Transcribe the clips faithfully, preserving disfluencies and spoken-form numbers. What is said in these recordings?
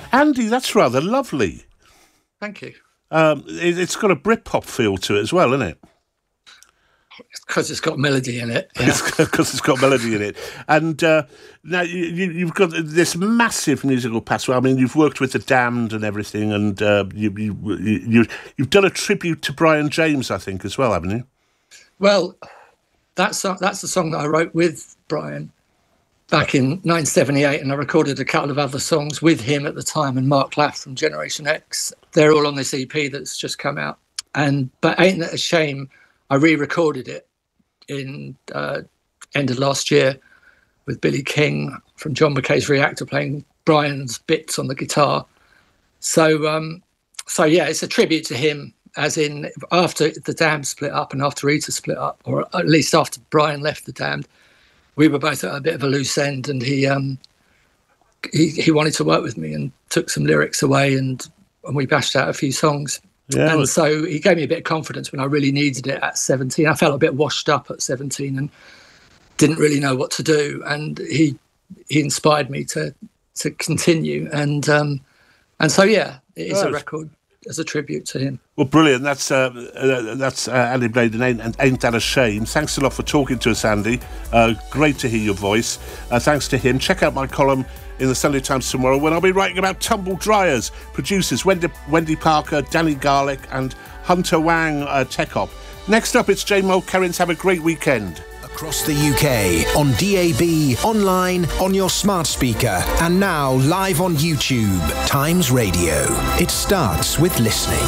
Andy, that's rather lovely. Thank you. Um, it, it's got a Britpop feel to it as well, isn't it? Because it's got melody in it. Yeah. Because it's got melody in it. And uh, now you, you, you've got this massive musical past. I mean, you've worked with The Damned and everything, and uh, you, you, you, you've done a tribute to Brian James, I think, as well, haven't you? Well, that's, that's the song that I wrote with Brian back in nineteen seventy-eight, and I recorded a couple of other songs with him at the time, and Mark Laff from Generation X. They're all on this E P that's just come out. And But Ain't That a Shame, I re-recorded it in uh, end of last year with Billy King from John McKay's Reactor playing Brian's bits on the guitar. So, um, so yeah, it's a tribute to him, as in after The Damned split up and after Rita split up, or at least after Brian left The Damned, we were both at a bit of a loose end, and he um, he, he wanted to work with me and took some lyrics away, and, and we bashed out a few songs. Yeah, and so he gave me a bit of confidence when I really needed it at seventeen. I felt a bit washed up at seventeen and didn't really know what to do. And he he inspired me to to continue. And um, and so, yeah, it is right. a record as a tribute to him. Well, brilliant. That's uh, uh, that's uh, Andy Blade and ain't, and ain't That a Shame. Thanks a lot for talking to us, Andy. Uh, great to hear your voice. Uh, thanks to him. Check out my column in the Sunday Times tomorrow, when I'll be writing about tumble dryers. Producers Wendy, Wendy Parker, Danny Garlick and Hunter Wang uh, Tech Op. Next up, it's Jane Mulkerrins. Have a great weekend. Across the U K, on D A B, online, on your smart speaker, and now live on YouTube. Times Radio. It starts with listening.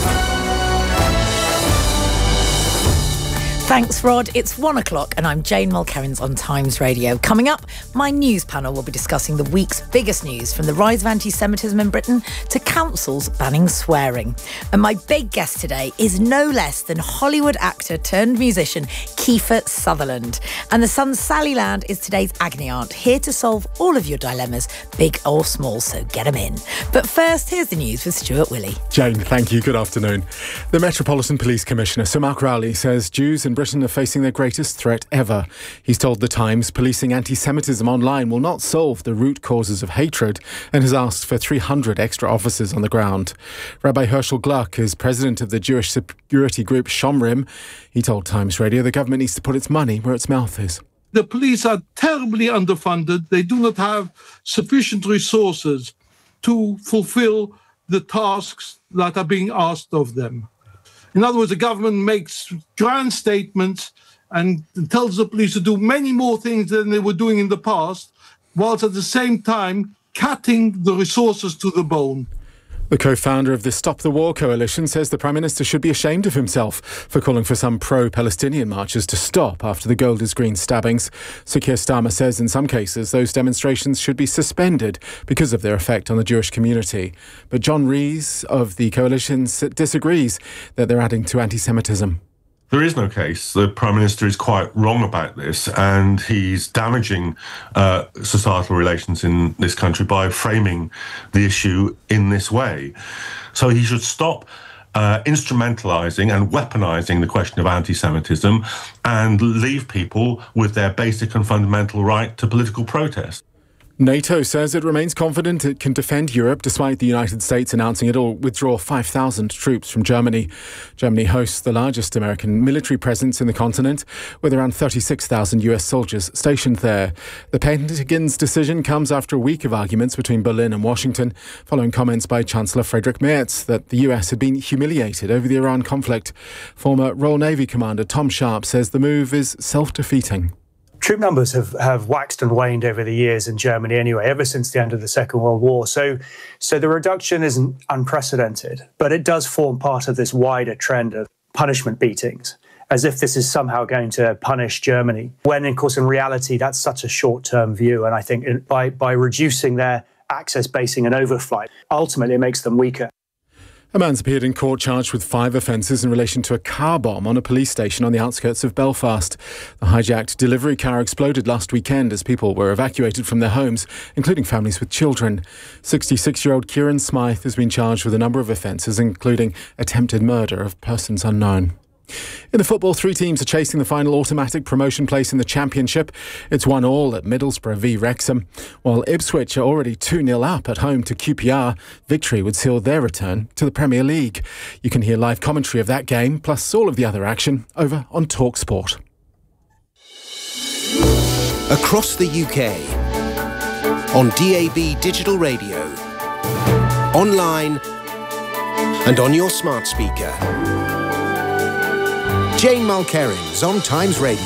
Thanks, Rod. It's one o'clock and I'm Jane Mulkerrins on Times Radio. Coming up, my news panel will be discussing the week's biggest news, from the rise of anti-Semitism in Britain to councils banning swearing. And my big guest today is no less than Hollywood actor turned musician Kiefer Sutherland. And the Sun's Sally Land is today's agony aunt, here to solve all of your dilemmas, big or small, so get them in. But first, here's the news with Stuart Willey. Jane, thank you. Good afternoon. The Metropolitan Police Commissioner, Sir Mark Rowley, says Jews in Britain are facing their greatest threat ever. He's told The Times policing anti-Semitism online will not solve the root causes of hatred, and has asked for three hundred extra officers on the ground. Rabbi Herschel Gluck is president of the Jewish security group Shomrim. He told Times Radio the government needs to put its money where its mouth is. The police are terribly underfunded. They do not have sufficient resources to fulfill the tasks that are being asked of them. In other words, the government makes grand statements and tells the police to do many more things than they were doing in the past, whilst at the same time cutting the resources to the bone. The co-founder of the Stop the War coalition says the Prime Minister should be ashamed of himself for calling for some pro-Palestinian marches to stop after the Golders Green stabbings. Sir Keir Starmer says in some cases those demonstrations should be suspended because of their effect on the Jewish community. But John Rees of the coalition disagrees that they're adding to anti-Semitism. There is no case. The Prime Minister is quite wrong about this, and he's damaging uh, societal relations in this country by framing the issue in this way. So he should stop uh, instrumentalising and weaponising the question of anti-Semitism and leave people with their basic and fundamental right to political protest. NATO says it remains confident it can defend Europe despite the United States announcing it'll withdraw five thousand troops from Germany. Germany hosts the largest American military presence in the continent, with around thirty-six thousand U S soldiers stationed there. The Pentagon's decision comes after a week of arguments between Berlin and Washington, following comments by Chancellor Friedrich Merz that the U S had been humiliated over the Iran conflict. Former Royal Navy Commander Tom Sharp says the move is self-defeating. Troop numbers have, have waxed and waned over the years in Germany anyway, ever since the end of the Second World War. So, so the reduction isn't unprecedented, but it does form part of this wider trend of punishment beatings, as if this is somehow going to punish Germany, when, of course, in reality, that's such a short-term view. And I think by, by reducing their access basing and overflight, ultimately it makes them weaker. A man's appeared in court charged with five offences in relation to a car bomb on a police station on the outskirts of Belfast. The hijacked delivery car exploded last weekend as people were evacuated from their homes, including families with children. sixty-six-year-old Kieran Smythe has been charged with a number of offences, including attempted murder of persons unknown. In the football, three teams are chasing the final automatic promotion place in the Championship. It's one all at Middlesbrough v Wrexham. While Ipswich are already two nil up at home to Q P R, victory would seal their return to the Premier League. You can hear live commentary of that game, plus all of the other action, over on TalkSport. Across the U K, on D A B digital radio, online and on your smart speaker. Jane Mulkerrins on Times Radio.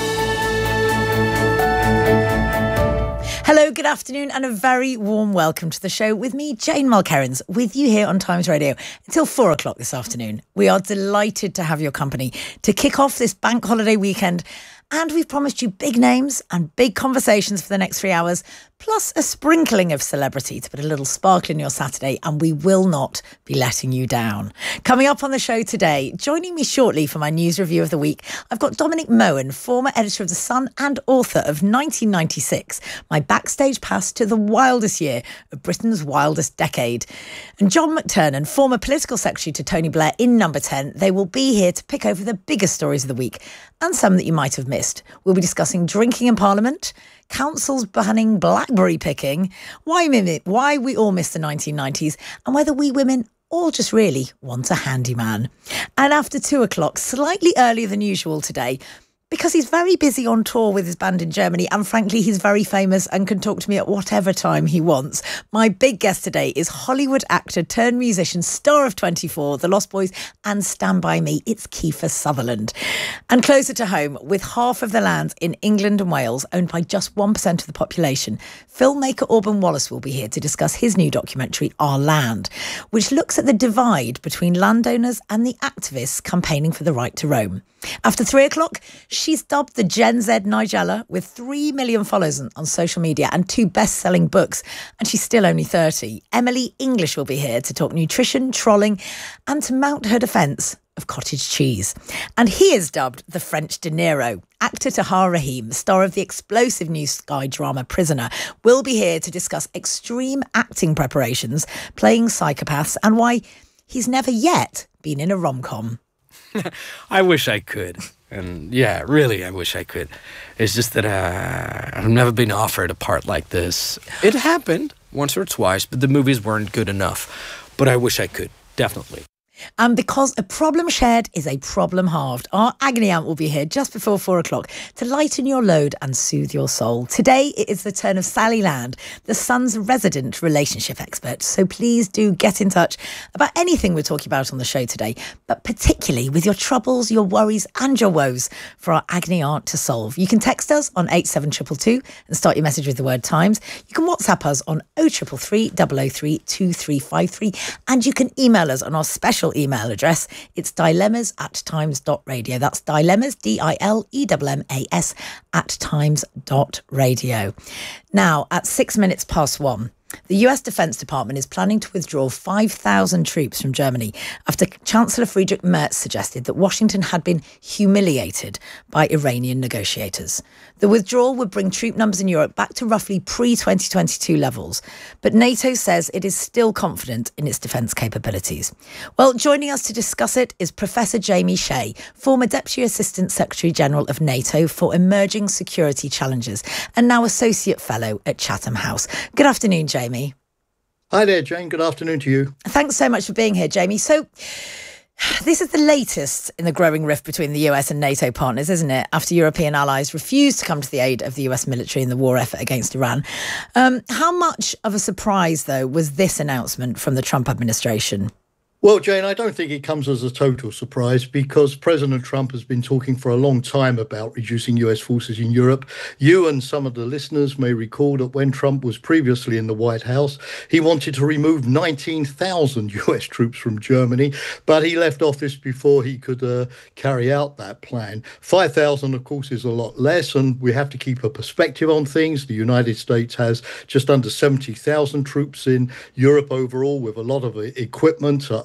Hello, good afternoon and a very warm welcome to the show with me, Jane Mulkerrins, with you here on Times Radio until four o'clock this afternoon. We are delighted to have your company to kick off this bank holiday weekend, and we've promised you big names and big conversations for the next three hours, plus a sprinkling of celebrity to put a little sparkle in your Saturday, and we will not be letting you down. Coming up on the show today, joining me shortly for my news review of the week, I've got Dominic Mohan, former editor of The Sun and author of nineteen ninety-six, my backstage pass to the wildest year of Britain's wildest decade. And John McTernan, former political secretary to Tony Blair in Number ten, they will be here to pick over the biggest stories of the week and some that you might have missed. We'll be discussing drinking in Parliament, councils banning blackberry picking, why, mimic, why we all miss the nineteen nineties, and whether we women all just really want a handyman. And after two o'clock, slightly earlier than usual today, because he's very busy on tour with his band in Germany, and frankly, he's very famous and can talk to me at whatever time he wants. My big guest today is Hollywood actor turned musician, star of twenty-four, The Lost Boys, and Stand By Me. It's Kiefer Sutherland. And closer to home, with half of the land in England and Wales owned by just one percent of the population, filmmaker Auburn Wallace will be here to discuss his new documentary, Our Land, which looks at the divide between landowners and the activists campaigning for the right to roam. After three o'clock, she's dubbed the Gen Z Nigella with three million followers on social media and two best-selling books, and she's still only thirty. Emily English will be here to talk nutrition, trolling, and to mount her defence of cottage cheese. And he is dubbed the French De Niro. Actor Tahar Rahim, star of the explosive new Sky drama Prisoner, will be here to discuss extreme acting preparations, playing psychopaths, and why he's never yet been in a rom-com. I wish I could. And yeah, really, I wish I could. It's just that uh, I've never been offered a part like this. It happened once or twice, but the movies weren't good enough. But I wish I could, definitely. And because a problem shared is a problem halved, our agony aunt will be here just before four o'clock to lighten your load and soothe your soul. Today, it is the turn of Sally Land, the Sun's resident relationship expert. So please do get in touch about anything we're talking about on the show today, but particularly with your troubles, your worries and your woes for our agony aunt to solve. You can text us on eight seven two two two and start your message with the word Times. You can WhatsApp us on oh three three three, double oh three, two three five three, and you can email us on our special email address. It's dilemmas at times dot radio. That's dilemmas, D I L E M M A S, at times dot radio. Now, at six minutes past one, the U S Defense Department is planning to withdraw five thousand troops from Germany after Chancellor Friedrich Merz suggested that Washington had been humiliated by Iranian negotiators. The withdrawal would bring troop numbers in Europe back to roughly pre twenty twenty-two levels, but NATO says it is still confident in its defence capabilities. Well, joining us to discuss it is Professor Jamie Shea, former Deputy Assistant Secretary General of NATO for Emerging Security Challenges and now Associate Fellow at Chatham House. Good afternoon, Jamie. Hi there, Jane. Good afternoon to you. Thanks so much for being here, Jamie. So this is the latest in the growing rift between the U S and NATO partners, isn't it? After European allies refused to come to the aid of the U S military in the war effort against Iran. Um, how much of a surprise, though, was this announcement from the Trump administration? Well, Jane, I don't think it comes as a total surprise because President Trump has been talking for a long time about reducing U S forces in Europe. You and some of the listeners may recall that when Trump was previously in the White House, he wanted to remove nineteen thousand U S troops from Germany, but he left office before he could uh, carry out that plan. five thousand, of course, is a lot less, and we have to keep a perspective on things. The United States has just under seventy thousand troops in Europe overall, with a lot of equipment, uh,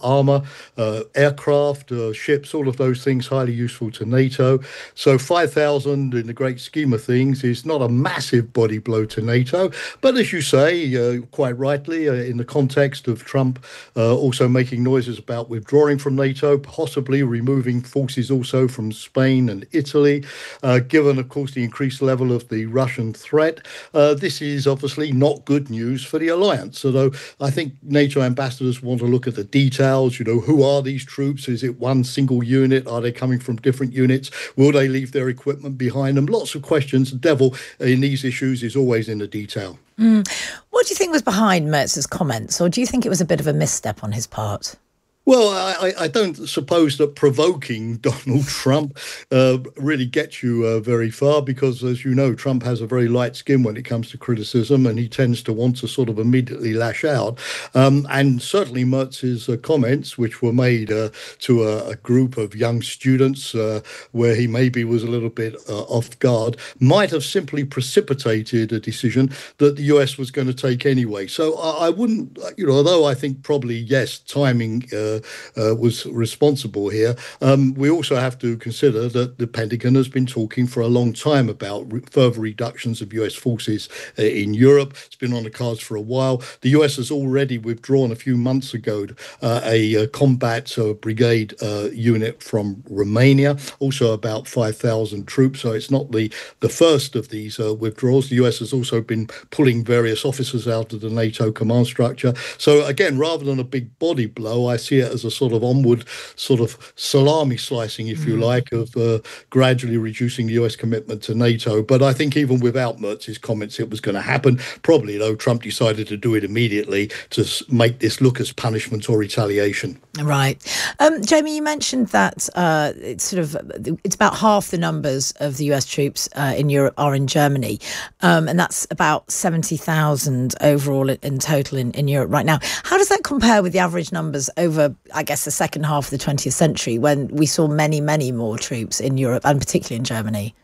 armor, uh, aircraft, uh, ships, all of those things highly useful to NATO. So five thousand in the great scheme of things is not a massive body blow to NATO. But as you say, uh, quite rightly, uh, in the context of Trump uh, also making noises about withdrawing from NATO, possibly removing forces also from Spain and Italy, uh, given, of course, the increased level of the Russian threat, uh, this is obviously not good news for the alliance. Although I think NATO ambassadors want to look at the details. You know, who are these troops? Is it one single unit? Are they coming from different units? Will they leave their equipment behind them? Lots of questions. The devil in these issues is always in the detail. Mm. What do you think was behind Merz's comments, or do you think it was a bit of a misstep on his part? Well, I, I don't suppose that provoking Donald Trump uh, really gets you uh, very far because, as you know, Trump has a very light skin when it comes to criticism, and he tends to want to sort of immediately lash out. Um, and certainly Merz's uh, comments, which were made uh, to a, a group of young students uh, where he maybe was a little bit uh, off guard, might have simply precipitated a decision that the U S was going to take anyway. So I, I wouldn't, you know, although I think probably, yes, timing uh, Uh, was responsible here. Um, we also have to consider that the Pentagon has been talking for a long time about re- further reductions of U S forces uh, in Europe. It's been on the cards for a while. The U S has already withdrawn a few months ago uh, a, a combat uh, brigade uh, unit from Romania, also about five thousand troops. So it's not the, the first of these uh, withdrawals. The U S has also been pulling various officers out of the NATO command structure. So again, rather than a big body blow, I see it as a sort of onward sort of salami slicing, if you like, of uh, gradually reducing the U S commitment to NATO. But I think even without Merz's comments, it was going to happen. Probably, though, Trump decided to do it immediately to make this look as punishment or retaliation. Right. Um, Jamie, you mentioned that uh, it's sort of it's about half the numbers of the U S troops uh, in Europe are in Germany, um, and that's about seventy thousand overall in total in, in Europe right now. How does that compare with the average numbers over, I guess, the second half of the twentieth century, when we saw many, many more troops in Europe and particularly in Germany?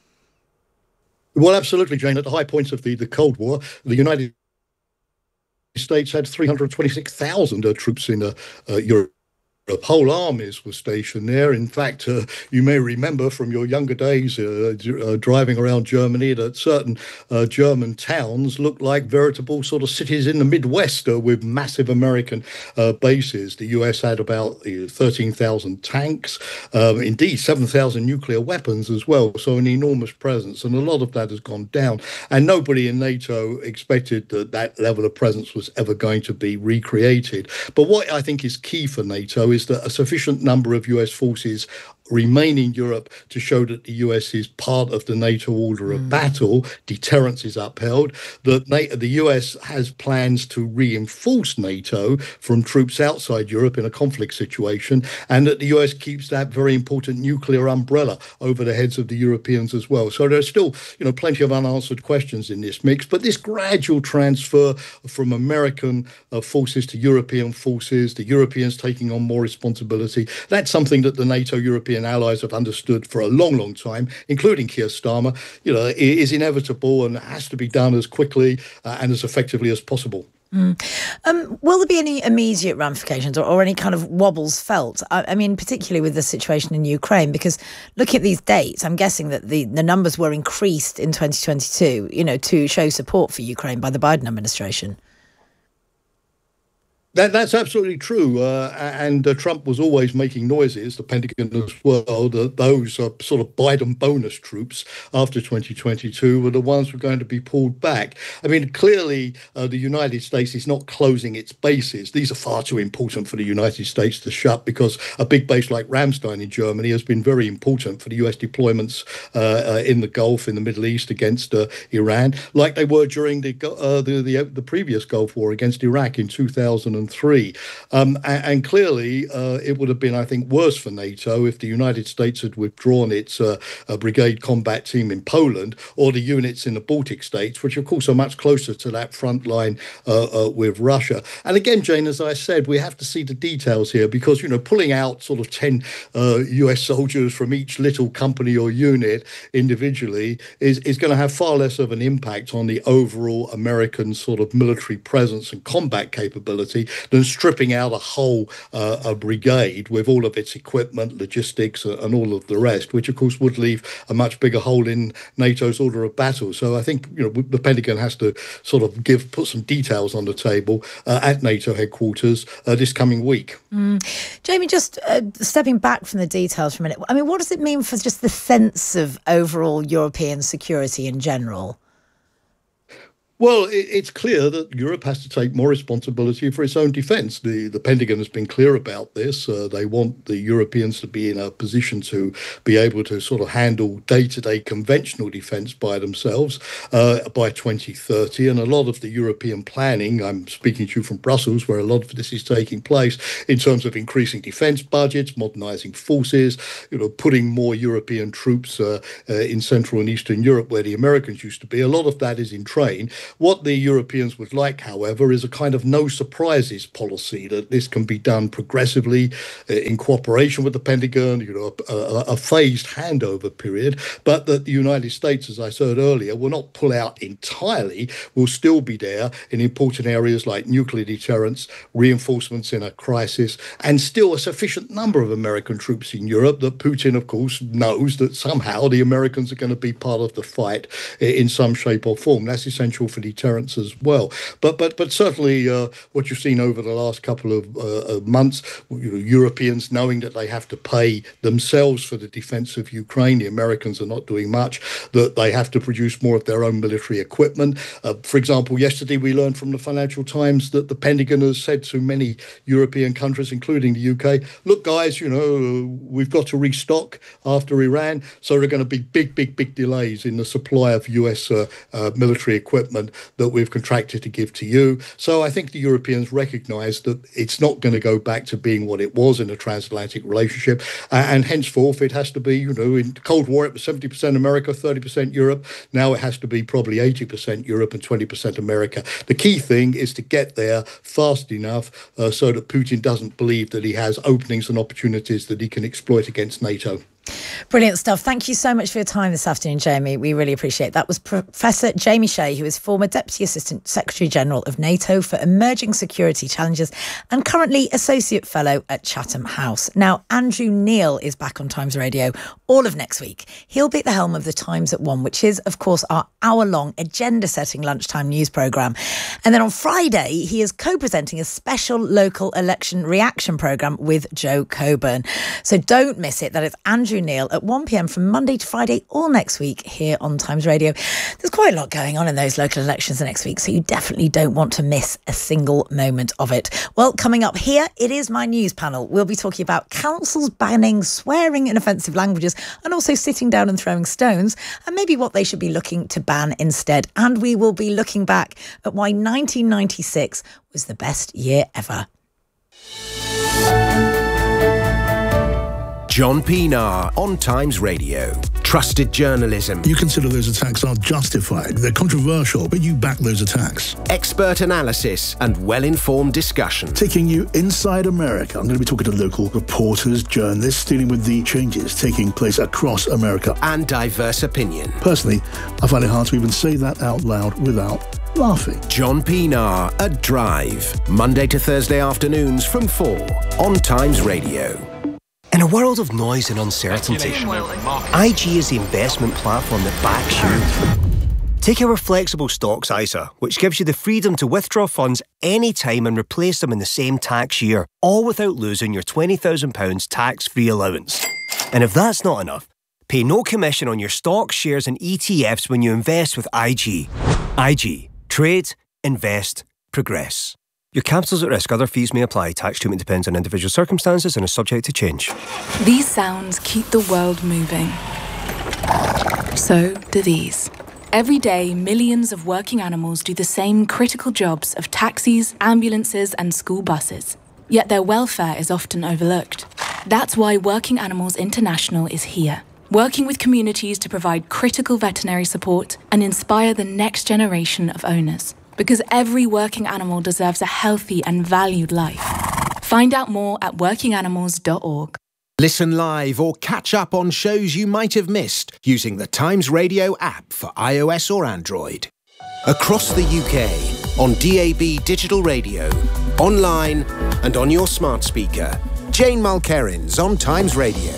Well, absolutely, Jane. At the high points of the, the Cold War, the United States had three hundred twenty-six thousand uh, troops in uh, uh, Europe. Whole armies were stationed there. In fact, uh, you may remember from your younger days uh, uh, driving around Germany that certain uh, German towns looked like veritable sort of cities in the Midwest uh, with massive American uh, bases. The U S had about uh, thirteen thousand tanks, um, indeed seven thousand nuclear weapons as well, so an enormous presence, and a lot of that has gone down. And nobody in NATO expected that that level of presence was ever going to be recreated. But what I think is key for NATO is that a sufficient number of U S forces remain in Europe to show that the U S is part of the NATO order of mm. battle, deterrence is upheld, that NATO, the U S has plans to reinforce NATO from troops outside Europe in a conflict situation, and that the U S keeps that very important nuclear umbrella over the heads of the Europeans as well. So there's still, you know, plenty of unanswered questions in this mix, but this gradual transfer from American uh, forces to European forces, the Europeans taking on more responsibility, that's something that the NATO European allies have understood for a long, long time, including Keir Starmer, you know, is inevitable and has to be done as quickly uh, and as effectively as possible. Mm. Um, will there be any immediate ramifications or, or any kind of wobbles felt? I, I mean, particularly with the situation in Ukraine, because looking at these dates, I'm guessing that the, the numbers were increased in twenty twenty-two, you know, to show support for Ukraine by the Biden administration. That, that's absolutely true. Uh, and uh, Trump was always making noises, the Pentagon as well, that those uh, sort of Biden bonus troops after twenty twenty-two were the ones who were going to be pulled back. I mean, clearly, uh, the United States is not closing its bases. These are far too important for the United States to shut, because a big base like Ramstein in Germany has been very important for the U S deployments uh, uh, in the Gulf, in the Middle East against uh, Iran, like they were during the, uh, the, the, the previous Gulf War against Iraq in two thousand three. Um, and, and clearly, uh, it would have been, I think, worse for NATO if the United States had withdrawn its uh, uh, brigade combat team in Poland, or the units in the Baltic states, which, of course, are much closer to that front line uh, uh, with Russia. And again, Jane, as I said, we have to see the details here, because, you know, pulling out sort of ten uh, U S soldiers from each little company or unit individually is, is going to have far less of an impact on the overall American sort of military presence and combat capability than stripping out a whole uh, a brigade with all of its equipment, logistics, uh, and all of the rest, which of course would leave a much bigger hole in NATO's order of battle. So I think, you know, the Pentagon has to sort of give put some details on the table uh, at NATO headquarters uh, this coming week. Mm. Jamie, just uh, stepping back from the details for a minute, I mean, what does it mean for just the sense of overall European security in general? Well, it's clear that Europe has to take more responsibility for its own defence. The the Pentagon has been clear about this. Uh, they want the Europeans to be in a position to be able to sort of handle day-to-day conventional defence by themselves uh, by twenty thirty. And a lot of the European planning, I'm speaking to you from Brussels, where a lot of this is taking place in terms of increasing defence budgets, modernising forces, you know, putting more European troops uh, uh, in Central and Eastern Europe where the Americans used to be. A lot of that is in train. What the Europeans would like, however, is a kind of no surprises policy, that this can be done progressively uh, in cooperation with the Pentagon, you know, a, a, a phased handover period, but that the United States, as I said earlier, will not pull out entirely, will still be there in important areas like nuclear deterrence, reinforcements in a crisis, and still a sufficient number of American troops in Europe that Putin, of course, knows that somehow the Americans are going to be part of the fight in some shape or form. That's essential for deterrence as well. But but but certainly uh, what you've seen over the last couple of uh, months, you know, Europeans knowing that they have to pay themselves for the defence of Ukraine. The Americans are not doing much, that they have to produce more of their own military equipment. Uh, for example, yesterday we learned from the Financial Times that the Pentagon has said to many European countries, including the U K, look, guys, you know, we've got to restock after Iran, so there are going to be big, big, big delays in the supply of U S uh, uh, military equipment that we've contracted to give to you. So I think the Europeans recognise that it's not going to go back to being what it was in a transatlantic relationship, uh, and henceforth it has to be, you know, in the Cold War it was seventy percent America, thirty percent Europe. Now it has to be probably eighty percent Europe and twenty percent America. The key thing is to get there fast enough uh, so that Putin doesn't believe that he has openings and opportunities that he can exploit against NATO. Brilliant stuff. Thank you so much for your time this afternoon, Jamie. We really appreciate it. That was Professor Jamie Shea, who is former Deputy Assistant Secretary General of NATO for Emerging Security Challenges and currently Associate Fellow at Chatham House. Now, Andrew Neil is back on Times Radio all of next week. He'll be at the helm of the Times at One, which is, of course, our hour-long agenda-setting lunchtime news programme. And then on Friday, he is co-presenting a special local election reaction programme with Joe Coburn. So don't miss it. That is Andrew Neil at one p m from Monday to Friday all next week here on Times Radio. There's quite a lot going on in those local elections next week, so you definitely don't want to miss a single moment of it. Well, coming up here, it is my news panel. We'll be talking about councils banning swearing in offensive languages and also sitting down and throwing stones, and maybe what they should be looking to ban instead. And we will be looking back at why nineteen ninety-six was the best year ever. John Pienaar on Times Radio. Trusted journalism. You consider those attacks are justified. They're controversial, but you back those attacks. Expert analysis and well-informed discussion. Taking you inside America. I'm going to be talking to local reporters, journalists, dealing with the changes taking place across America. And diverse opinion. Personally, I find it hard to even say that out loud without laughing. John Pienaar at Drive. Monday to Thursday afternoons from four on Times Radio. In a world of noise and uncertainty, I G is the investment platform that backs you. Take our flexible stocks I S A, which gives you the freedom to withdraw funds anytime and replace them in the same tax year, all without losing your twenty thousand pounds tax-free allowance. And if that's not enough, pay no commission on your stocks, shares and E T Fs when you invest with I G. I G. Trade, invest, progress. Your capital's at risk. Other fees may apply. Tax treatment depends on individual circumstances and is subject to change. These sounds keep the world moving. So do these. Every day, millions of working animals do the same critical jobs of taxis, ambulances, and school buses. Yet their welfare is often overlooked. That's why Working Animals International is here, working with communities to provide critical veterinary support and inspire the next generation of owners. Because every working animal deserves a healthy and valued life. Find out more at working animals dot org. Listen live or catch up on shows you might have missed using the Times Radio app for iOS or Android. Across the U K, on D A B digital radio, online and on your smart speaker. Jane Mulkerrins on Times Radio.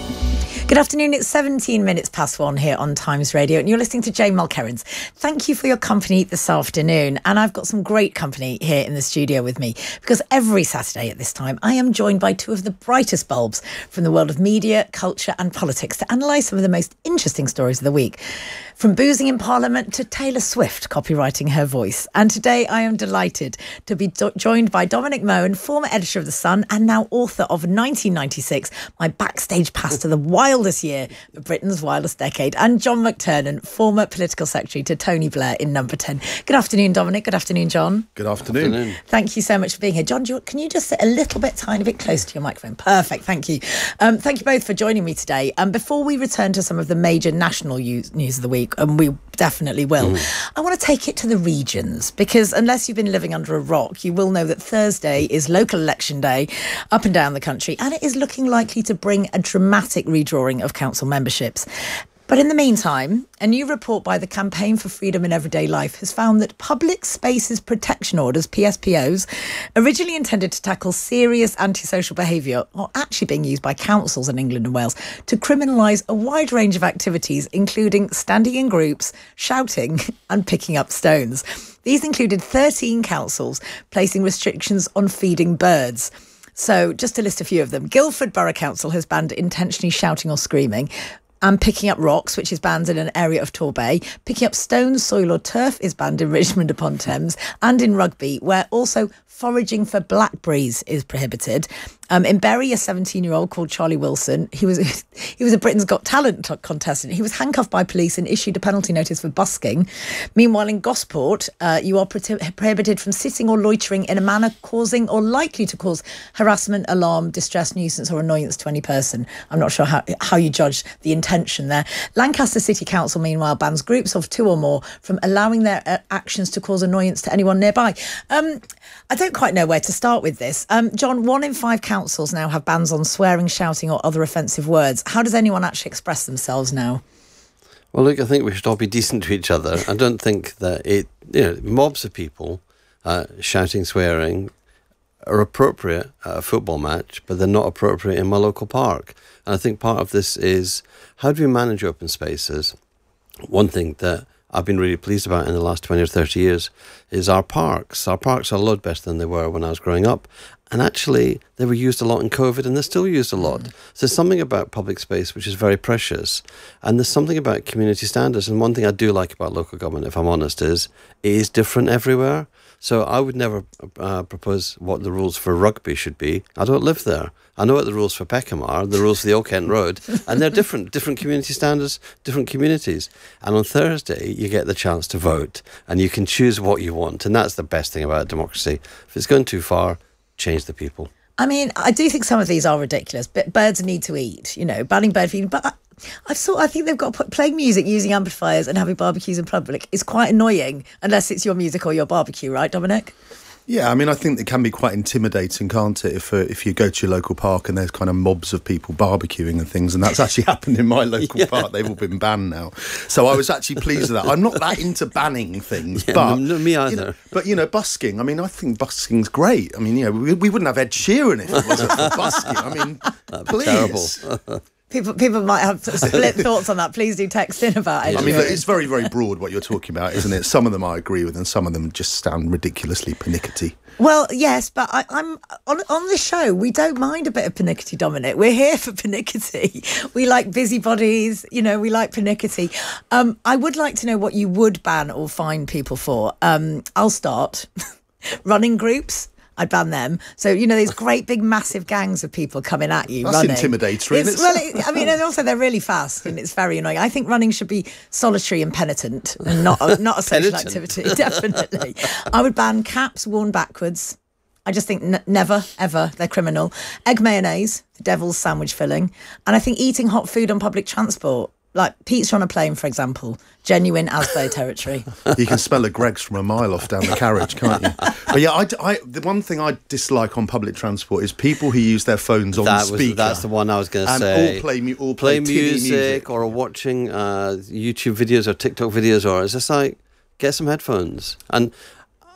Good afternoon, it's seventeen minutes past one here on Times Radio and you're listening to Jane Mulkerrins. Thank you for your company this afternoon, and I've got some great company here in the studio with me because every Saturday at this time I am joined by two of the brightest bulbs from the world of media, culture and politics to analyse some of the most interesting stories of the week. From boozing in Parliament to Taylor Swift copywriting her voice. And today I am delighted to be do- joined by Dominic Mohan, former editor of The Sun and now author of nineteen ninety-six, My Backstage Pass to the Wildest Year of Britain's Wildest Decade, and John McTernan, former political secretary to Tony Blair in Number ten. Good afternoon, Dominic. Good afternoon, John. Good afternoon. afternoon. Thank you so much for being here. John, do you, can you just sit a little bit, tiny bit close to your microphone? Perfect. Thank you. Um, thank you both for joining me today. Um, before we return to some of the major national news, news of the week, and we definitely will. Mm. I want to take it to the regions because unless you've been living under a rock, you will know that Thursday is local election day up and down the country, and it is looking likely to bring a dramatic redrawing of council memberships. But in the meantime, a new report by the Campaign for Freedom in Everyday Life has found that public spaces protection orders, P S P Os, originally intended to tackle serious antisocial behaviour, are actually being used by councils in England and Wales to criminalise a wide range of activities, including standing in groups, shouting and picking up stones. These included thirteen councils placing restrictions on feeding birds. So just to list a few of them, Guildford Borough Council has banned intentionally shouting or screaming, and picking up rocks, which is banned in an area of Torbay. Picking up stones, soil or turf is banned in Richmond upon Thames and in Rugby, where also foraging for blackberries is prohibited. Um, in Bury, a seventeen-year-old called Charlie Wilson, he was he was a Britain's Got Talent t- contestant. He was handcuffed by police and issued a penalty notice for busking. Meanwhile, in Gosport, uh, you are pro- prohibited from sitting or loitering in a manner causing or likely to cause harassment, alarm, distress, nuisance or annoyance to any person. I'm not sure how, how you judge the intention there. Lancaster City Council, meanwhile, bans groups of two or more from allowing their uh, actions to cause annoyance to anyone nearby. Um, I don't quite know where to start with this. Um, John, one in five councils now have bans on swearing, shouting or other offensive words. How does anyone actually express themselves now? Well, look, I think we should all be decent to each other. I don't think that it, you know, mobs of people uh, shouting, swearing are appropriate at a football match, but they're not appropriate in my local park. And I think part of this is, how do we manage open spaces? One thing that I've been really pleased about in the last twenty or thirty years is our parks. Our parks are a lot better than they were when I was growing up. And actually, they were used a lot in COVID and they're still used a lot. Mm. So there's something about public space which is very precious. And there's something about community standards. And one thing I do like about local government, if I'm honest, is it is different everywhere. So I would never uh, propose what the rules for Rugby should be. I don't live there. I know what the rules for Peckham are, the rules for the Old Kent Road, and they're different, different community standards, different communities. And on Thursday, you get the chance to vote, and you can choose what you want. And that's the best thing about democracy. If it's going too far, change the people. I mean, I do think some of these are ridiculous, but birds need to eat, you know, banning bird feeding. But I, I've saw, I think they've got put, playing music using amplifiers and having barbecues in public is quite annoying, unless it's your music or your barbecue, right, Dominic? Yeah, I mean, I think it can be quite intimidating, can't it, if uh, if you go to your local park and there's kind of mobs of people barbecuing and things, and that's actually happened in my local yeah. park. They've all been banned now. So I was actually pleased with that. I'm not that into banning things, yeah, but... No, me either. You know, but, you know, busking, I mean, I think busking's great. I mean, you know, we, we wouldn't have Ed Sheeran if it wasn't for busking. I mean, That'd please. Be terrible. People people might have split thoughts on that. Please do text in about it. I mean, it's very, very broad what you're talking about, isn't it? Some of them I agree with and some of them just sound ridiculously pernickety. Well, yes, but I, I'm on on the show. We don't mind a bit of pernickety, Dominic. We're here for pernickety. We like busybodies, you know. We like pernickety. Um, I would like to know what you would ban or fine people for. Um, I'll start. Running groups. I'd ban them. So, you know, these great big massive gangs of people coming at you. That's running. Intimidatory. It's, well, it, I mean, and also they're really fast and it's very annoying. I think running should be solitary and penitent and not a, not a social activity. Definitely. I would ban caps worn backwards. I just think n- never, ever, they're criminal. Egg mayonnaise, the devil's sandwich filling. And I think eating hot food on public transport. Like pizza on a plane, for example, genuine Asbo territory. You can smell a Greggs from a mile off down the carriage, can't you? But yeah, I, I, the one thing I dislike on public transport is people who use their phones on that speaker. Was, that's the one I was going to and say. all play, all play, play music, music or watching uh, YouTube videos or TikTok videos, or it's just like, get some headphones. And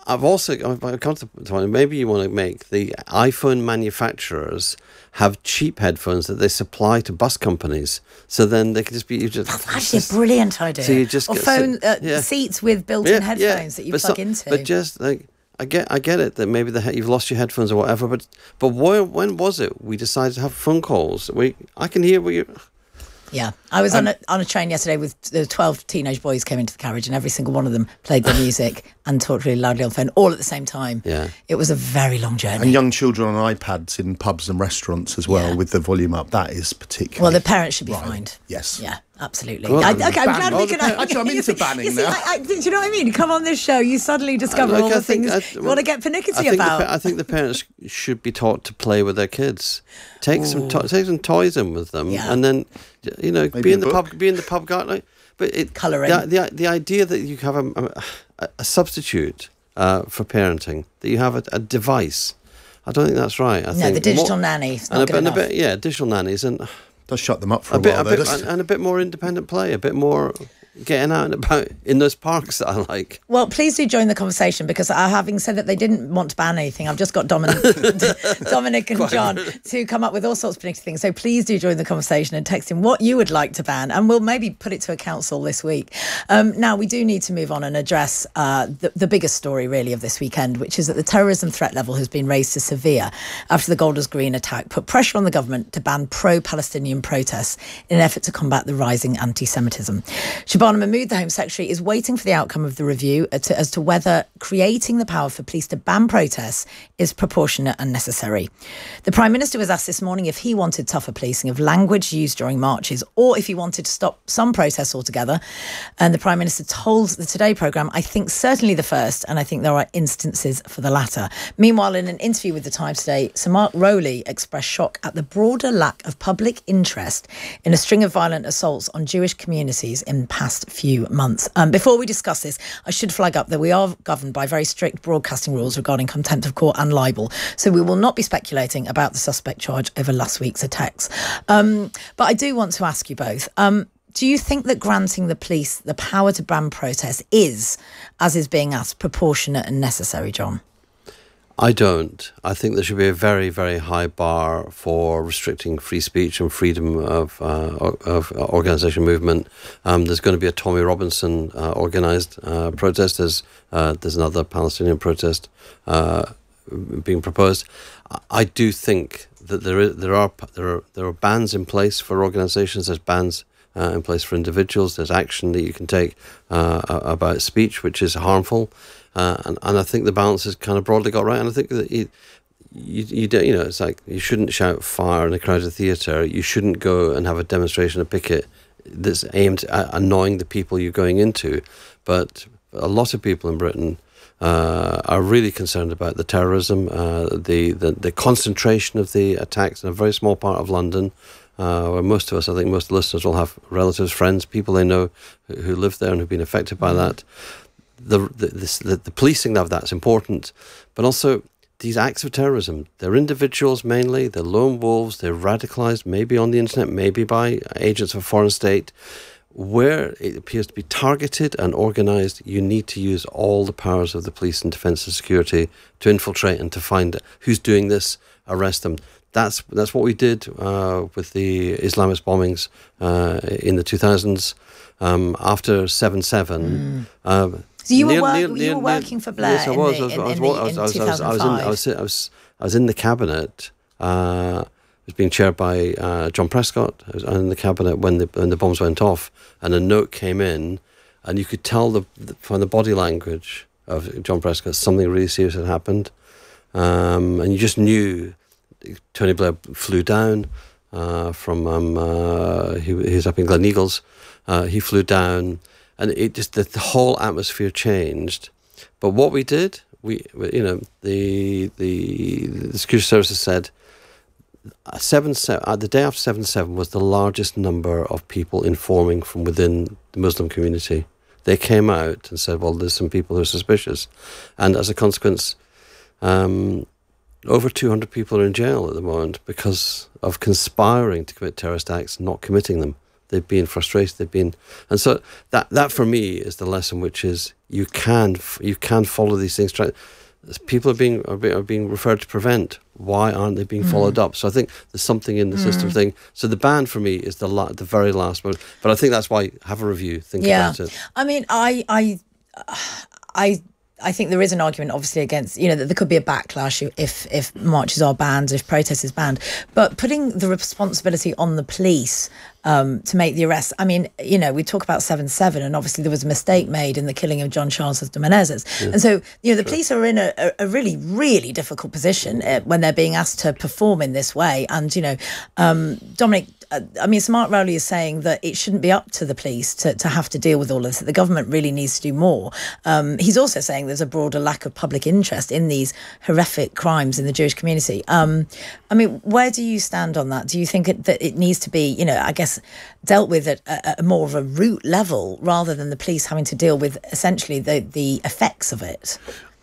I've also I've come to the point, maybe you want to make the iPhone manufacturers have cheap headphones that they supply to bus companies, so then they can just be. You just, That's actually just, a brilliant idea. So you just or get, phone so, uh, yeah. seats with built-in yeah, headphones yeah. that you but plug so, into. But just like I get, I get it that maybe the, you've lost your headphones or whatever. But but when when was it we decided to have phone calls? We I can hear what you. Yeah, I was um, on a on a train yesterday with the twelve teenage boys came into the carriage, and every single one of them played their music and talked really loudly on the phone, all at the same time. Yeah, it was a very long journey. And young children on iPads in pubs and restaurants as well, yeah. with the volume up. That is particularly well. The parents should be right. fined. Yes. Yeah. Absolutely. Well, I, okay, I'm glad oh, we can. Actually, I'm into banning you see, now. I, I, do you know what I mean? You come on this show, you suddenly discover Like, all I the think, things I, you want to get pernickety I think about. The, I think the parents should be taught to play with their kids. Take Ooh. some, to- take some toys in with them, yeah. and then you know, Maybe be in the book. pub, be in the pub garden. Like, but it, colouring. The, the the idea that you have a a, a substitute uh, for parenting, that you have a, a device. I don't think that's right. I no, think the digital more, nanny. It's not and good a, and enough. a bit, yeah, digital nannies and. Does shut them up for a, a bit, while, a though, bit, and, and a bit more independent play, a bit more getting out and about in those parks that I like. Well, please do join the conversation, because uh, having said that they didn't want to ban anything, I've just got Dominic, Dominic and Quite John good. to come up with all sorts of particular things. So please do join the conversation and text in what you would like to ban, and we'll maybe put it to a council this week. Um, now, we do need to move on and address uh, the, the biggest story, really, of this weekend, which is that the terrorism threat level has been raised to severe after the Golders Green attack put pressure on the government to ban pro-Palestinian protests in an effort to combat the rising anti-Semitism. Shabana Mahmood, the Home Secretary, is waiting for the outcome of the review to, as to whether creating the power for police to ban protests is proportionate and necessary. The Prime Minister was asked this morning if he wanted tougher policing of language used during marches, or if he wanted to stop some protests altogether. And the Prime Minister told the Today programme, I think certainly the first, and I think there are instances for the latter. Meanwhile, in an interview with the Times today, Sir Mark Rowley expressed shock at the broader lack of public interest in a string of violent assaults on Jewish communities in the past few months. Um, before we discuss this, I should flag up that we are governed by very strict broadcasting rules regarding contempt of court and libel, so we will not be speculating about the suspect charge over last week's attacks. Um, but I do want to ask you both, um, do you think that granting the police the power to ban protests is, as is being asked, proportionate and necessary, John? I don't. I think there should be a very, very high bar for restricting free speech and freedom of uh, of organisation movement. Um, there's going to be a Tommy Robinson uh, organised uh, protest. There's uh, there's another Palestinian protest uh, being proposed. I do think that there is there are there are there are bans in place for organisations. There's bans uh, in place for individuals. There's action that you can take uh, about speech which is harmful. Uh, and, and I think the balance is kind of broadly got right. And I think that you, you, you, do, you know, it's like you shouldn't shout fire in a crowded theatre. You shouldn't go and have a demonstration, a picket that's aimed at annoying the people you're going into. But a lot of people in Britain uh, are really concerned about the terrorism, uh, the, the, the concentration of the attacks in a very small part of London. Uh, where most of us, I think most listeners will have relatives, friends, people they know who, who live there and who've been affected by that. The the, this, the the policing of that's important, but also these acts of terrorism. They're individuals mainly. They're lone wolves. They're radicalised, maybe on the internet, maybe by agents of a foreign state. Where it appears to be targeted and organised, you need to use all the powers of the police and defence and security to infiltrate and to find who's doing this, arrest them. That's that's what we did uh, with the Islamist bombings uh, in the two thousands um, after seven seven. Mm. Um, So you were, near, work, near, you near, were working for Blair yes, I was. in, I the, was, in, I in, was, the, I was, in I was, I was, in, I was, I was, I was in the cabinet. Uh, it was being chaired by uh, John Prescott. I was in the cabinet when the when the bombs went off, and a note came in, and you could tell the, the from the body language of John Prescott something really serious had happened, um, and you just knew. Tony Blair flew down uh, from um, uh, he, he was up in Gleneagles. Uh, he flew down. And it just the, the whole atmosphere changed. But what we did, we you know the the, the security services said seven seven uh, the day after seven seven was the largest number of people informing from within the Muslim community. They came out and said, well, there's some people who are suspicious, and as a consequence, um, over two hundred people are in jail at the moment because of conspiring to commit terrorist acts, not committing them. they've been frustrated, they've been, and so that that for me is the lesson, which is you can you can follow these things. Try, people are being are being, are being referred to prevent. Why aren't they being mm. followed up? So I think there's something in the mm. system thing. So the ban for me is the la- the very last one. But I think that's why have a review, think yeah. about it. I mean, I I I. I think there is an argument, obviously, against, you know, that there could be a backlash if if marches are banned, if protest is banned. But putting the responsibility on the police um, to make the arrests, I mean, you know, we talk about seven seven, and obviously there was a mistake made in the killing of John Charles de Menezes. Yeah. And so, you know, the sure. police are in a, a really, really difficult position uh, when they're being asked to perform in this way. And, you know, um, Dominic, uh, I mean, Sir Mark Rowley is saying that it shouldn't be up to the police to, to have to deal with all of this, that the government really needs to do more. Um, he's also saying there's a broader lack of public interest in these horrific crimes in the Jewish community. Um, I mean, where do you stand on that? Do you think it, that it needs to be, you know, I guess, dealt with at a, a more of a root level rather than the police having to deal with essentially the, the effects of it?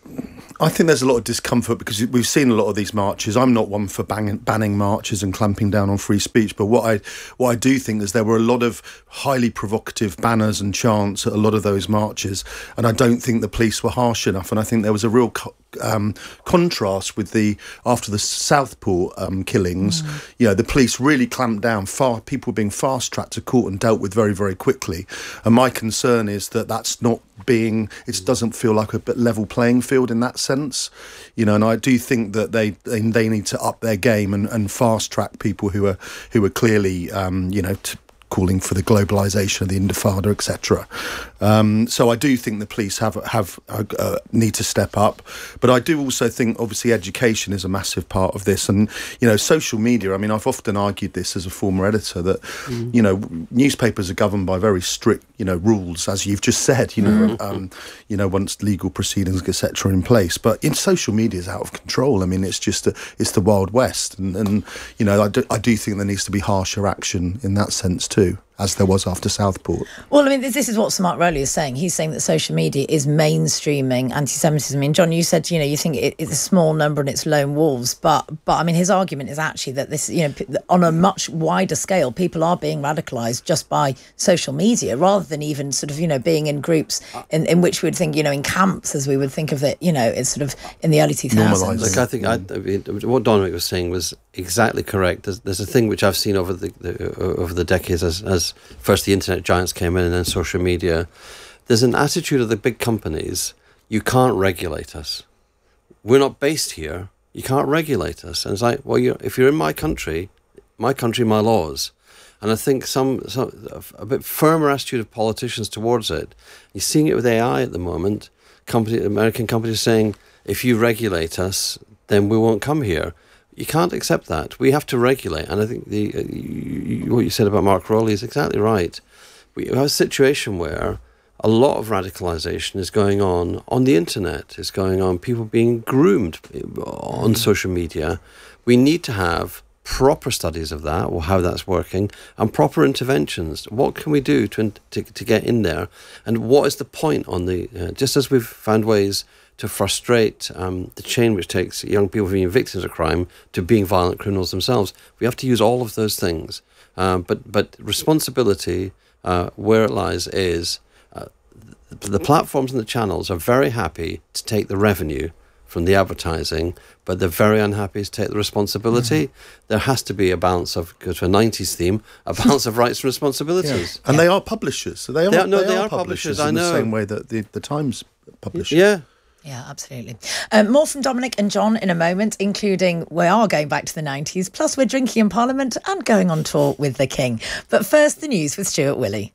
I think there's a lot of discomfort because we've seen a lot of these marches. I'm not one for bang, banning marches and clamping down on free speech, but what I what I do think is there were a lot of highly provocative banners and chants at a lot of those marches, and I don't think the police were harsh enough. And I think there was a real co- um, contrast with the after the Southport um, killings. Mm. You know, the police really clamped down. Far people were being fast tracked to court and dealt with very very quickly. And my concern is that that's not being. It doesn't feel like a level playing field in that sense, you know, and I do think that they they, they need to up their game and, and fast track people who are who are clearly, um, you know, t- calling for the globalisation of the Intifada, et cetera. Um, so I do think the police have have uh, need to step up, but I do also think obviously education is a massive part of this, and you know, social media. I mean, I've often argued this as a former editor that mm. you know, newspapers are governed by very strict, you know, rules, as you've just said. You know, mm. um, you know, once legal proceedings, et cetera, in place. But in social media is out of control. I mean, it's just a, it's the Wild West, and, and you know, I do, I do think there needs to be harsher action in that sense too, as there was after Southport. Well, I mean, this, this is what Sir Mark Rowley is saying. He's saying that social media is mainstreaming anti-Semitism. I mean, John, you said, you know, you think it, it's a small number and it's lone wolves, but, but I mean, his argument is actually that this, you know, on a much wider scale, people are being radicalised just by social media, rather than even sort of, you know, being in groups in, in which we would think, you know, in camps, as we would think of it, you know, it's sort of in the early two thousands. Look, I think I, I mean, what Dominic was saying was exactly correct. There's, there's a thing which I've seen over the, the over the decades as, as first the internet giants came in and then social media. There's an attitude of the big companies, you can't regulate us. We're not based here. You can't regulate us. And it's like, well, you're, if you're in my country, my country, my laws. And I think some, some a bit firmer attitude of politicians towards it. You're seeing it with A I at the moment. Company, American companies saying, if you regulate us, then we won't come here. You can't accept that. We have to regulate. And I think the uh, you, what you said about Mark Rowley is exactly right. We have a situation where a lot of radicalisation is going on on the internet. It's going on, people being groomed on social media. We need to have proper studies of that, or how that's working, and proper interventions. What can we do to to, to get in there? And what is the point on the, uh, just as we've found ways to frustrate um, the chain which takes young people from being victims of crime to being violent criminals themselves, we have to use all of those things. Um, but, but responsibility, uh, where it lies, is uh, the, the platforms and the channels are very happy to take the revenue from the advertising, but they're very unhappy to take the responsibility. Mm-hmm. There has to be a balance of, go to a nineties theme, a balance of rights and responsibilities. Yeah. And yeah. they are publishers. So they are, they are, no, they they are, are publishers, publishers I in know. the same way that the, the Times publish. Yeah. Yeah, absolutely. Um, more from Dominic and John in a moment, including we are going back to the nineties, plus we're drinking in Parliament and going on tour with the King. But first, the news with Stuart Willey.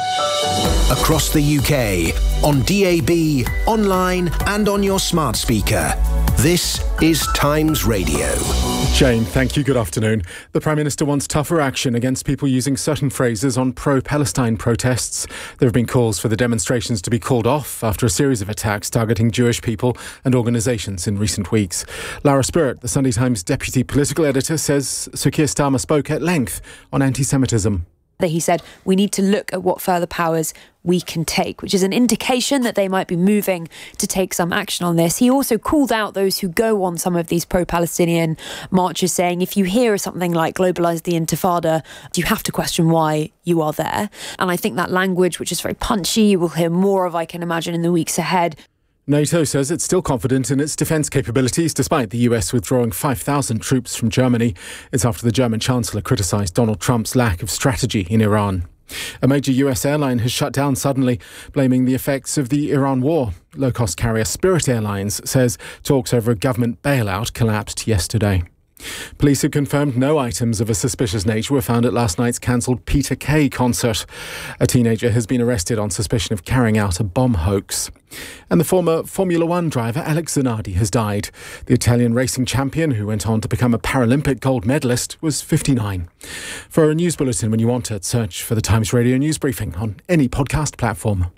Across the U K, on D A B, online and on your smart speaker. This is Times Radio. Jane, thank you. Good afternoon. The Prime Minister wants tougher action against people using certain phrases on pro-Palestine protests. There have been calls for the demonstrations to be called off after a series of attacks targeting Jewish people and organisations in recent weeks. Lara Spirit, the Sunday Times deputy political editor, says Sir Keir Starmer spoke at length on anti-Semitism. that he said we need to look at what further powers we can take, which is an indication that they might be moving to take some action on this. He also called out those who go on some of these pro-Palestinian marches, saying if you hear something like globalise the intifada, you have to question why you are there. And I think that language, which is very punchy, you will hear more of, I can imagine, in the weeks ahead. NATO says it's still confident in its defence capabilities despite the U S withdrawing five thousand troops from Germany. It's after the German Chancellor criticised Donald Trump's lack of strategy in Iran. A major U S airline has shut down suddenly, blaming the effects of the Iran war. Low-cost carrier Spirit Airlines says talks over a government bailout collapsed yesterday. Police have confirmed no items of a suspicious nature were found at last night's cancelled Peter Kay concert. A teenager has been arrested on suspicion of carrying out a bomb hoax. And the former Formula One driver Alex Zanardi has died. The Italian racing champion, who went on to become a Paralympic gold medalist, was fifty-nine. For a news bulletin when you want it, search for the Times Radio News Briefing on any podcast platform.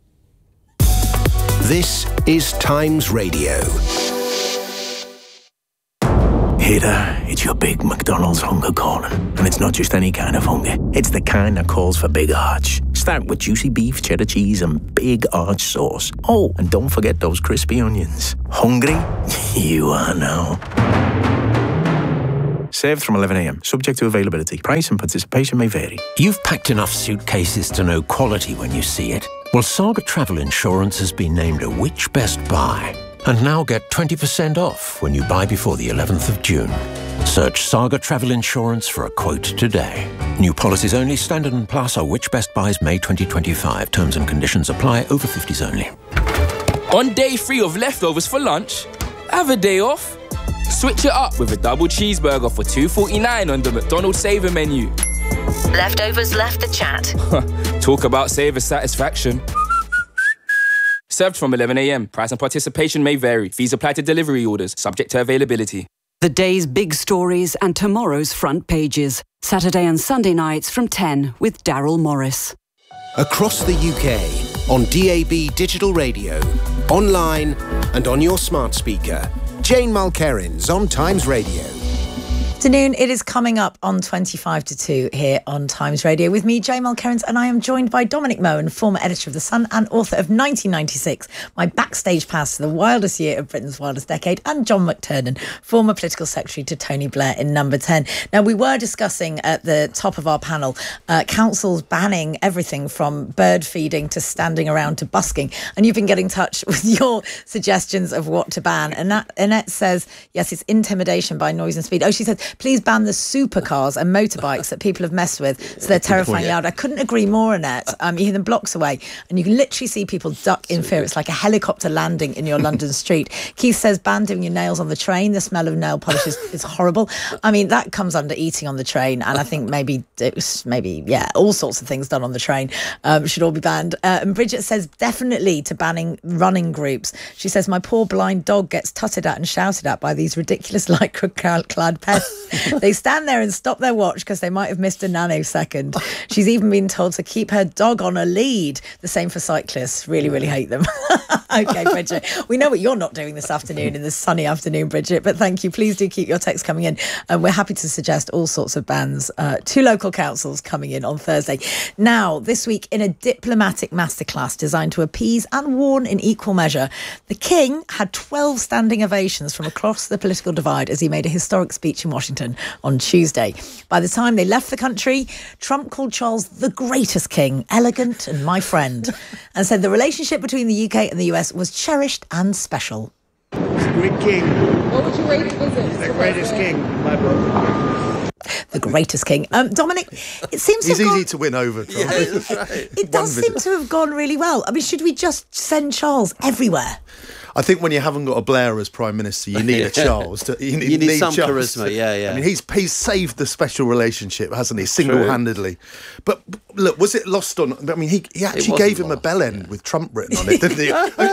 This is Times Radio. Hey there, it's your big McDonald's hunger calling. And it's not just any kind of hunger. It's the kind that calls for big arch. Start with juicy beef, cheddar cheese and big arch sauce. Oh, and don't forget those crispy onions. Hungry? You are now. Served from eleven a.m. Subject to availability. Price and participation may vary. You've packed enough suitcases to know quality when you see it. Well, Saga Travel Insurance has been named a Which Best Buy. And now get twenty percent off when you buy before the eleventh of June. Search Saga Travel Insurance for a quote today. New policies only. Standard and Plus are Which Best Buys May twenty twenty-five. Terms and conditions apply. Over fifties only. On day three of leftovers for lunch, have a day off. Switch it up with a double cheeseburger for two forty-nine on the McDonald's Saver menu. Leftovers left the chat. Talk about Saver satisfaction. Served from eleven a.m. Price and participation may vary. Fees apply to delivery orders, subject to availability. The day's big stories and tomorrow's front pages. Saturday and Sunday nights from ten with Daryl Morris. Across the U K, on D A B digital radio, online and on your smart speaker. Jane Mulkerins on Times Radio. Afternoon, it is coming up on twenty-five to two here on Times Radio with me, Jane Mulkerins, and I am joined by Dominic Mohan, former editor of The Sun and author of nineteen ninety-six, my backstage pass to the wildest year of Britain's wildest decade, and John McTernan, former political secretary to Tony Blair in Number ten. Now, we were discussing at the top of our panel uh, councils banning everything from bird feeding to standing around to busking, and you've been getting in touch with your suggestions of what to ban. And that, Annette says, yes, it's intimidation by noise and speed. Oh, she said, please ban the supercars and motorbikes that people have messed with, so they're terrifyingly loud. I couldn't agree more, Annette. Um, you hear them blocks away, and you can literally see people duck in fear. It's like a helicopter landing in your London street. Keith says, ban doing your nails on the train. The smell of nail polish is, is horrible. I mean, that comes under eating on the train, and I think maybe, it was maybe yeah, all sorts of things done on the train um, should all be banned. Uh, and Bridget says, definitely to banning running groups. She says, my poor blind dog gets tutted at and shouted at by these ridiculous lycra-clad pests. They stand there and stop their watch because they might have missed a nanosecond. She's even been told to keep her dog on a lead. The same for cyclists. Really, really hate them. Okay, Bridget. We know what you're not doing this afternoon, in this sunny afternoon, Bridget, but thank you. Please do keep your texts coming in. And we're happy to suggest all sorts of bans uh, to local councils coming in on Thursday. Now, this week, in a diplomatic masterclass designed to appease and warn in equal measure, the King had twelve standing ovations from across the political divide as he made a historic speech in Washington on Tuesday. By the time they left the country, Trump called Charles the greatest king, elegant and my friend, and said the relationship between the U K and the U S was cherished and special. Great king. What would you rate his visit? The greatest king, my book. The greatest king. Um, Dominic, it seems to He's have easy gone, to win over. Tom. I mean, it does seem to have gone really well. I mean, should we just send Charles everywhere? I think when you haven't got a Blair as Prime Minister, you need a Charles. To, you need, you need, need some Charles charisma, to, yeah, yeah. I mean, he's he's saved the special relationship, hasn't he, single-handedly? But look, was it lost on... I mean, he, he actually gave him lost, a bell end yeah. with Trump written on it, didn't he?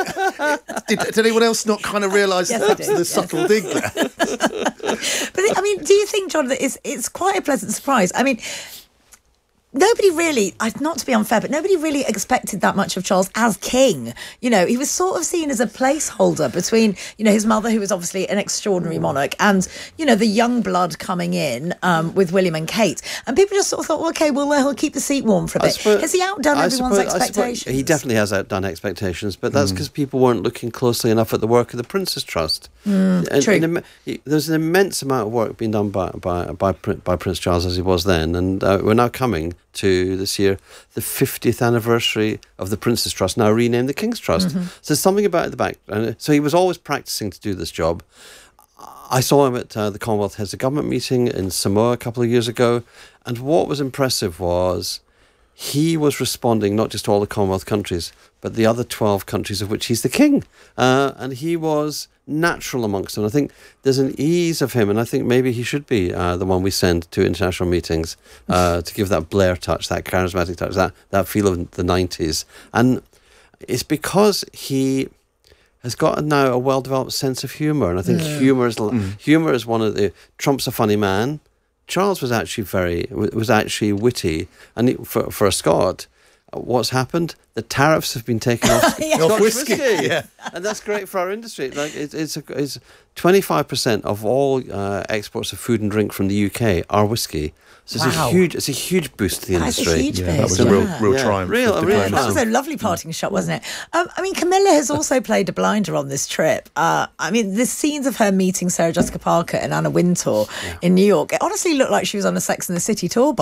did, did anyone else not kind of realise yes, that's the yes. subtle dig there? But, I mean, do you think, John, that it's, it's quite a pleasant surprise? I mean... nobody really, not to be unfair, but nobody really expected that much of Charles as king. You know, he was sort of seen as a placeholder between, you know, his mother, who was obviously an extraordinary monarch, and, you know, the young blood coming in um, with William and Kate. And people just sort of thought, well, OK, well, he'll keep the seat warm for a bit. Suppose, Has he outdone I everyone's suppose, expectations? He definitely has outdone expectations, but that's because mm. people weren't looking closely enough at the work of the Prince's Trust. Mm, and, true. And, and, there's an immense amount of work being done by by by, by Prince Charles as he was then, and uh, we're now coming to this year the fiftieth anniversary of the Prince's Trust, now renamed the King's Trust. Mm-hmm. So there's something about it at the back. And so he was always practicing to do this job. I saw him at uh, the Commonwealth Heads of Government meeting in Samoa a couple of years ago, and what was impressive was he was responding not just to all the Commonwealth countries, but the other twelve countries of which he's the king. Uh, and he was natural amongst them. I think there's an ease of him, and I think maybe he should be uh, the one we send to international meetings uh, to give that Blair touch, that charismatic touch, that, that feel of the nineties. And it's because he has got now a well-developed sense of humour, and I think yeah. humour is mm. humour is one of the... Trump's a funny man. Charles was actually very was actually witty, and it, for for a Scot, what's happened? The tariffs have been taken off yeah. Scotch whiskey, whiskey, yeah. and that's great for our industry. Like it, it's a, it's twenty-five percent of all uh, exports of food and drink from the U K are whiskey. So it's wow. a huge it's a huge boost to the That's industry. A huge yeah, boost. that was yeah. a real real yeah. triumph. Real, a real yeah, that was a lovely parting shot, wasn't it? Um, I mean, Camilla has also played a blinder on this trip. Uh, I mean, the scenes of her meeting Sarah Jessica Parker and Anna Wintour yeah. in New York, it honestly looked like she was on a Sex and the City tour.